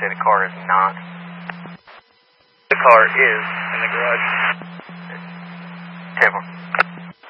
say the car is not? The car is in the garage. 10-4.